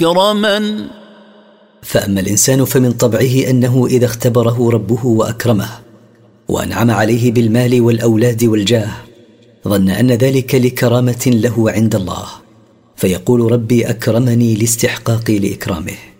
كرما. فأما الإنسان فمن طبعه أنه إذا اختبره ربه وأكرمه وأنعم عليه بالمال والأولاد والجاه ظن أن ذلك لكرامة له عند الله، فيقول ربي أكرمني لاستحقاقي لإكرامه.